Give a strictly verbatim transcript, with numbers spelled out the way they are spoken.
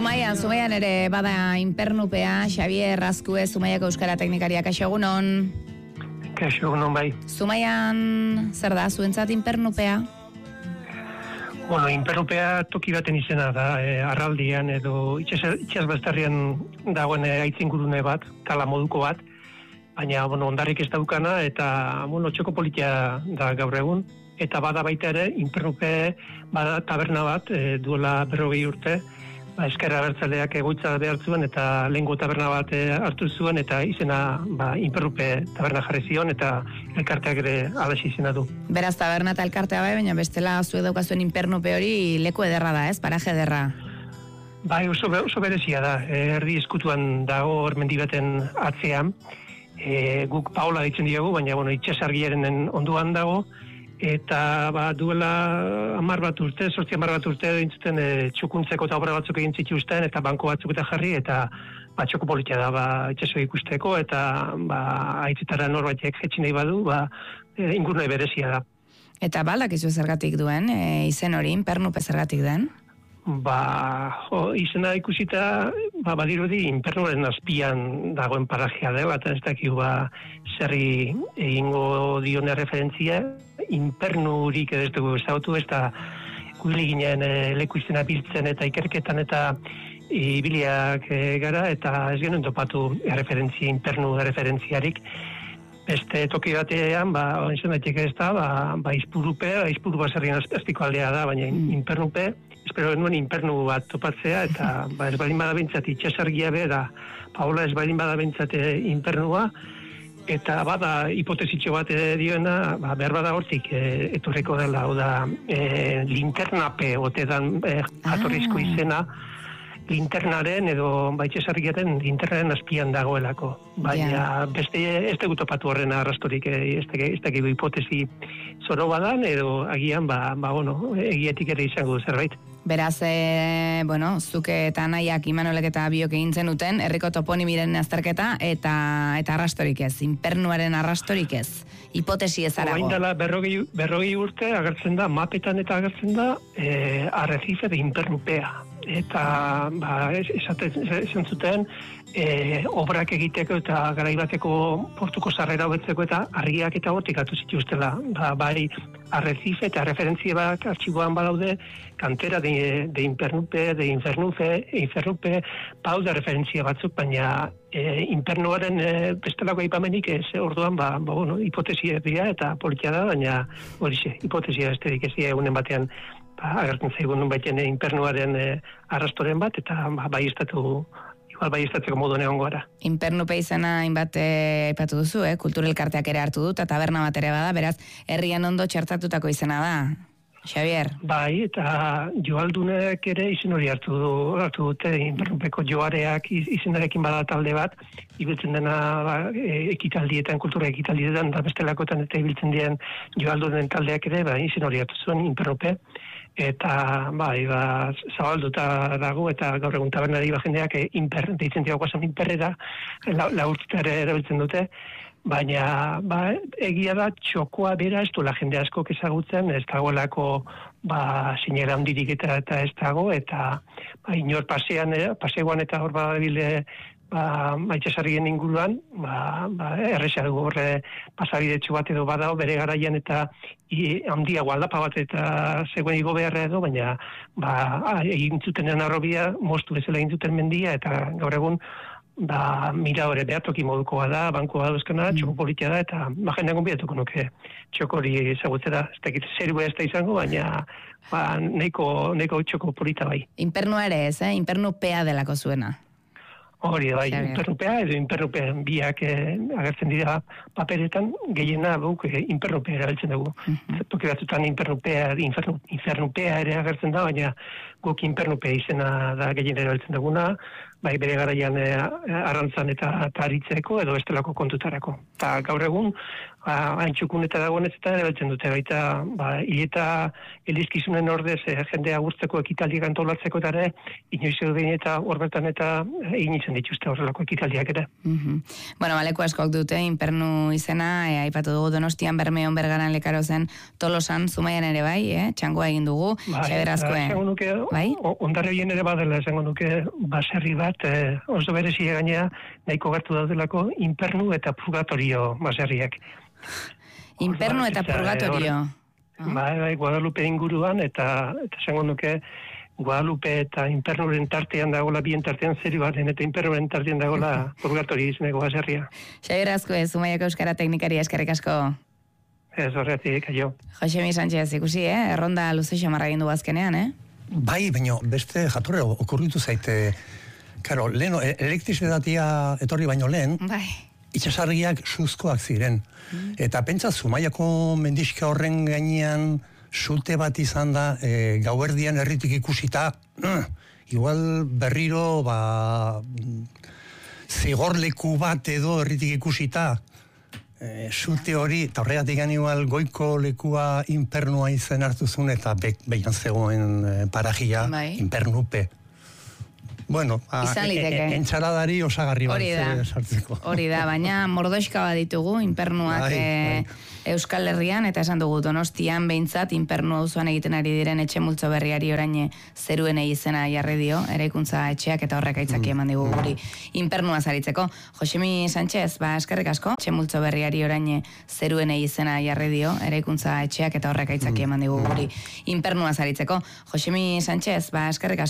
Zumaian, Zumaian ere bada inpernupea, Xabier Azkue, Zumaiako Euskara Teknikaria, kaixo egunon. Kaixo egunon bai. Zumaian, zer da, zuentzat inpernupea? Bueno, inpernupea toki baten izena da, e, arraldian edo itxas, itxas bastarrian dagoen aitzingurune bat, kala moduko bat, baina bueno, ondarrik ez daukana eta bueno, txoko politia da gaur egun, eta bada baita ere inpernupe bada taberna bat, e, duela berrogei urte, ba, Ezker Abertzaleak egoitza behar zuen eta lehengo taberna bat hartu zuen eta izena ba, inpernupe taberna jarri zion eta elkarteak ere alaxi izena du. Beraz taberna eta elkartea bai, baina bestela zuek daukazuen inpernupe hori leku ederra da, ez? Paraje ederra. Bai, oso, oso berezia da, erdi eskutuan dago ormendi baten atzean, e, guk Paola ditzen diegu, baina bueno, itxasargiaren onduan dago, eta ba, duela hamar bat urte, sortzi hamar bat urte dintzuten e, txukuntzeko eta obra batzuk egin zituzten eta banko batzuk eta jarri eta ba, txoko politia da ba, itxaso ikusteko eta ba, aitzetara norbaitek jetxi nahi badu ba, e, ingurune berezia da. Eta baldak izu zergatik duen, e, izen hori, inpernupe zergatik den? Ba, jo, izena ikusita ba, badirudi inpernuaren azpian dagoen parajea dela eta ez dakigu ba, zerri egingo dione referentzia, inpernurik ez dugu ezagutu, ez da guili ginen e, leku izena biltzen eta ikerketan eta ibiliak e, gara eta ez genuen topatu referentzia, inpernu referentziarik. Beste toki batean, ba, izan daiteke ez da, ba, ba izpurupe, izpuru baserrien azpiko aldea da, baina inpernupe, espero nuen inpernu bat topatzea, eta ba, ez balin bada bintzat itxasargia bera, Paola ez balin bada bintzat inpernua, eta bada hipotesitxo bat dioena, ba, behar bada hortik e, etorreko dela, hau da, e, linternape, ote dan e, jatorrizko izena, linternaren edo baitxesarriaren linternaren azpian dagoelako. Baina yeah. beste ez dugu topatu horren arrastorik, ez dakigu hipotesi zoro badan, edo agian, ba, ba bueno, egietik ere izango zerbait. Beraz, e, bueno, zuke eta nahiak Imanolek eta biok egin zenuten, herriko toponimiren azterketa eta eta arrastorik ez, inpernuaren arrastorik ez, hipotesi ez arago. Oain dela berrogei, berrogei urte agertzen da, mapetan eta agertzen da, e, arrecife de inpernupea. Eta ba, esan zuten e, obrak egiteko eta garaibateko portuko sarrera hobetzeko eta argiak eta hortik atu zituztela. Ba, bai arrecife eta referentzia bak artxiboan badaude kantera de, de inpernupe, de infernupe, infernupe, pauda referentzia batzuk, baina e, inpernuaren e, bestelako aipamenik ez, orduan ba, ba bueno, hipotesia dira eta politia da, baina horixe, hipotesia esterik ez dira egunen batean agertzen zaigun nun baiten inpernuaren e, arrastoren bat, eta ba, bai estatu, igual bai estatzeko modu egongo gara. Inpernupe izena hainbat aipatu duzu, eh? Kulturelkarteak ere hartu dut, eta taberna bat ere bada, beraz, herrian ondo txertatutako izena da. Xabier? Bai, eta joaldunek ere izen hori hartu, du, hartu dute, inpernupeko joareak izenarekin bada talde bat, ibiltzen dena ba, ekitaldietan, kultura ekitaldietan, da bestelakotan eta ibiltzen dien joaldunen taldeak ere, ba, izen hori hartu zuen inpernupe, eta bai, ba, zabalduta dago, eta gaur egun tabernari ba jendeak inper, deitzen diago guazen inperrera, la, laurtutare erabiltzen dute, baina ba, egia da txokoa bera ez duela jende asko ezagutzen, ez dagoelako ba, sinera handirik eta, eta ez dago, eta ba, inor pasean, pasegoan eta hor badabile ba, maitxasarrien inguruan, ba, ba, erresa dugu horre pasabidetxu bat edo badao bere garaian eta i, handiago aldapa bat eta zegoen igo beharra edo, baina ba, egin zutenen arrobia, moztu bezala egin zuten mendia eta gaur egun ba, mira hori behatoki modukoa da, bankoa dauzkana, mm. txoko politia da, eta ba, jendean gonbidatuko nuke txoko hori ezagutzera, ez dakit zerua ez da izango, baina ba, neiko, neiko txoko polita bai. Inpernua ere ez, eh? Inpernupea delako zuena. Hori, bai, inpernupea edo inpernupean biak eh, agertzen dira paperetan, gehiena guk eh, inpernupea erabiltzen dugu. Uh-huh. Toki batzutan inpernupea, infernu, infernupea ere agertzen da, baina guk inpernupea izena da gehien erabiltzen duguna, bai bere garaian eh, arrantzan eta taritzeko edo estelako kontutarako. Eta gaur egun, antxukun eta dagoenez eta erabiltzen dute baita, ba, hileta elizkizunen ordez e, jendea guzteko ekitaldiak antolatzeko eta ere, inoiz edo eta horretan eta egin izan dituzte horrelako ekitaldiak ere. Mm-hmm. Bueno, baleko askok dute, inpernu izena, e, aipatu dugu Donostian, Bermeon, Bergaran, Lekarozen, Tolosan, Zumaian ere bai, eh? Txangoa egin dugu, bai, Xaberazkoe. Nuke, bai? Ondarre bien ere badela, esango nuke baserri bat, eh, oso berezia gainea, nahiko gertu daudelako, inpernu eta purgatorio baserriak. Inpernu eta purgatorio. Bai, bai, Guadalupe inguruan, eta esango nuke, Guadalupe eta inpernuren tartean dagoela, bien tartean zeru baten, eta inpernuren tartean dagoela purgatorio izeneko baserria. Xaberazkoe, Zumaiako Euskara Teknikaria, eskerrik asko. Ez horretik, aio. Josemi Sánchez, ikusi, eh? Erronda luze xamarra egin du azkenean, eh? Bai, baina beste jatorre okurritu zaite, karo, lehen, elektrizitatea etorri baino lehen, bai. Itxasarriak suzkoak ziren. Mm. Eta pentsa, Zumaiako mendixka horren gainean sulte bat izan da, e, gauerdian herritik ikusita, uh, igual berriro, ba, zigorleku bat edo herritik ikusita, e, sulte hori, eta horregatik gani igual goiko lekua inpernua izen hartuzun, eta be, behian zegoen e, parajia, bai. Inpernupe. Bueno, entxaladari osagarri bat sartzeko. Hori da, baina mordoxka bat ditugu, inpernuak bai, e, bai. Euskal Herrian, eta esan dugu Donostian behintzat, inpernu auzoan egiten ari diren etxe multzo berriari orain zeruenei izena jarri dio, eraikuntza etxeak eta horrek aitzaki eman digu guri inpernua zaritzeko. Josemi Sánchez, ba, eskerrik asko, etxe multzo berriari orain zeruenei izena jarri dio, eraikuntza etxeak eta horrek aitzaki eman digu guri inpernua zaritzeko. Josemi Sánchez, ba, eskerrik asko.